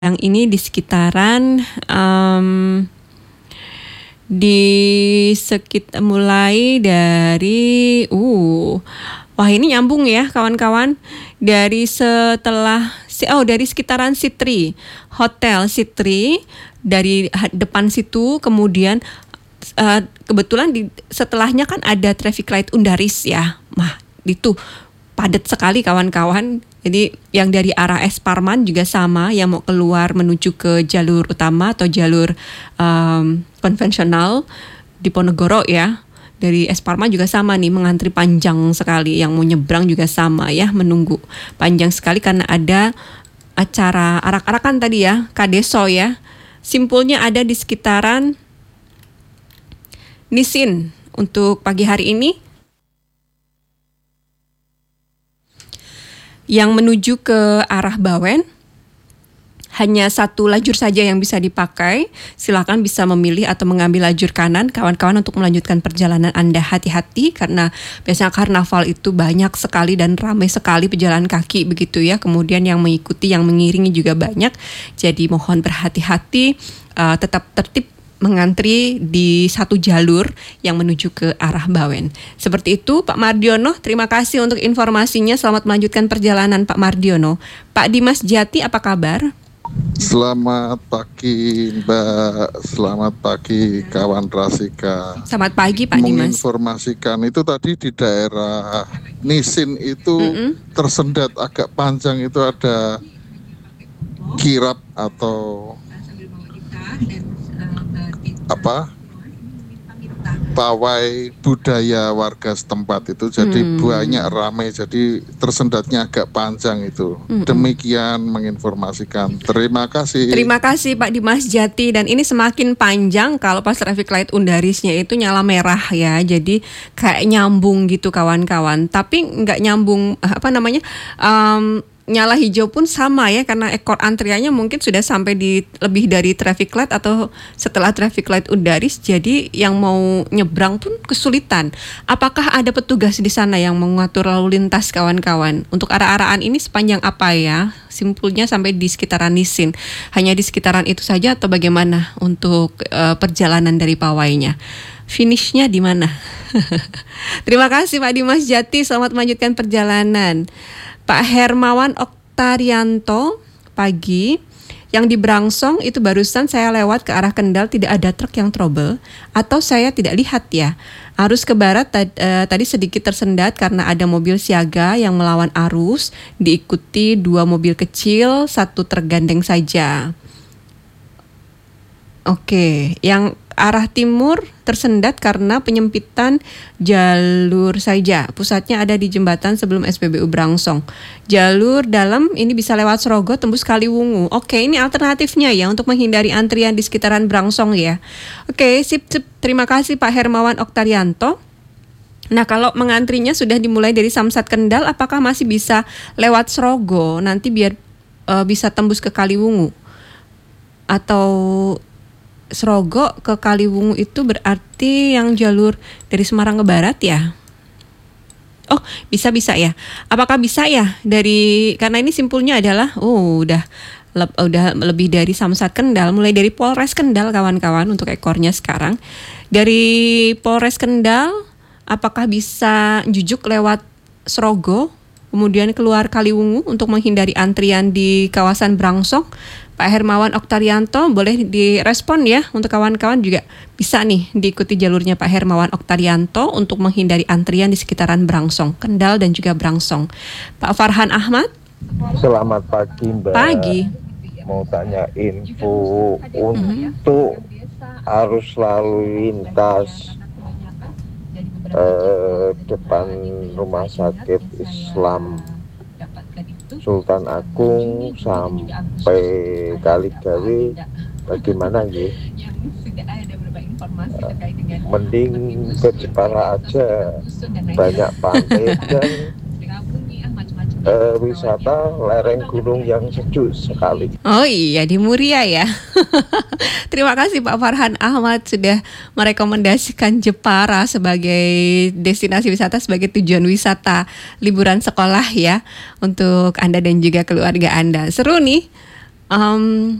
yang ini di sekitaran mulai dari wah ini nyambung ya kawan-kawan, dari dari sekitaran Sitri Hotel Sitri, dari depan situ kemudian kebetulan setelahnya kan ada traffic light Undaris ya. Itu padat sekali kawan-kawan. Jadi yang dari arah S Parman juga sama, yang mau keluar menuju ke jalur utama atau jalur konvensional di Ponorogo ya. Dari S Parman juga sama nih, mengantri panjang sekali. Yang mau nyebrang juga sama ya, menunggu panjang sekali karena ada acara arak-arakan tadi ya, Kadeso ya. Simpulnya ada di sekitaran Nisin untuk pagi hari ini. Yang menuju ke arah Bawen, hanya satu lajur saja yang bisa dipakai. Silakan bisa memilih atau mengambil lajur kanan kawan-kawan untuk melanjutkan perjalanan Anda. Hati-hati karena biasanya karnaval itu banyak sekali dan ramai sekali pejalan kaki begitu ya. Kemudian yang mengikuti, yang mengiringi juga banyak. Jadi mohon berhati-hati, tetap tertib mengantri di satu jalur yang menuju ke arah Bawen. Seperti itu Pak Mardiono, terima kasih untuk informasinya. Selamat melanjutkan perjalanan Pak Mardiono. Pak Dimas Jati, apa kabar? Selamat pagi Mbak, selamat pagi kawan Rasika. Selamat pagi Pak Dimas. Menginformasikan itu tadi di daerah Nisin itu tersendat agak panjang, itu ada kirap atau pawai budaya warga setempat itu, jadi banyak ramai, jadi tersendatnya agak panjang itu. Demikian menginformasikan. Terima kasih. Terima kasih Pak Dimas Jati. Dan ini semakin panjang kalau pas traffic light Undarisnya itu nyala merah ya, jadi kayak nyambung gitu kawan-kawan. Tapi nggak nyambung nyala hijau pun sama ya, karena ekor antriannya mungkin sudah sampai di lebih dari traffic light atau setelah traffic light Undaris, jadi yang mau nyebrang pun kesulitan. Apakah ada petugas di sana yang mengatur lalu lintas kawan-kawan? Untuk arah-arahan ini sepanjang apa ya? Simpulnya sampai di sekitaran Nisin. Hanya di sekitaran itu saja atau bagaimana untuk perjalanan dari pawainya? Finishnya di mana? Terima kasih Pak Dimas Jati, selamat melanjutkan perjalanan. Pak Hermawan Oktarianto, pagi. Yang di Brangsong itu barusan saya lewat ke arah Kendal, tidak ada truk yang trouble, atau saya tidak lihat ya. Arus ke barat tadi sedikit tersendat karena ada mobil siaga yang melawan arus, diikuti 2 mobil kecil, 1 tergandeng saja. Oke, yang arah timur tersendat karena penyempitan jalur saja. Pusatnya ada di jembatan sebelum SPBU Brangsong. Jalur dalam ini bisa lewat Serogo tembus Kaliwungu. Oke, ini alternatifnya ya untuk menghindari antrian di sekitaran Brangsong ya. Oke, sip. Terima kasih Pak Hermawan Oktarianto. Nah, kalau mengantrinya sudah dimulai dari Samsat Kendal, apakah masih bisa lewat Serogo nanti biar bisa tembus ke Kaliwungu? Atau Serogo ke Kaliwungu itu berarti yang jalur dari Semarang ke barat ya? Oh, bisa ya. Apakah bisa ya karena ini simpulnya adalah udah lebih dari Samsat Kendal, mulai dari Polres Kendal kawan-kawan untuk ekornya sekarang. Dari Polres Kendal apakah bisa jujuk lewat Serogo kemudian keluar Kaliwungu untuk menghindari antrian di kawasan Brangsong? Pak Hermawan Oktarianto, boleh direspon ya, untuk kawan-kawan juga bisa nih diikuti jalurnya Pak Hermawan Oktarianto untuk menghindari antrian di sekitaran Brangsong, Kendal dan juga Brangsong. Pak Farhan Ahmad. Selamat pagi Mbak. Pagi. Mau tanya info untuk arus lalu lintas depan Rumah Sakit Islam Sultan Agung sampai Kaligawe bagaimana nggih? Mending ke Jepara aja, banyak pantai dan wisata lereng gunung yang sejuk sekali. Oh iya, di Muria ya. Terima kasih Pak Farhan Ahmad sudah merekomendasikan Jepara sebagai destinasi wisata, sebagai tujuan wisata liburan sekolah ya, untuk Anda dan juga keluarga Anda. Seru nih. Em,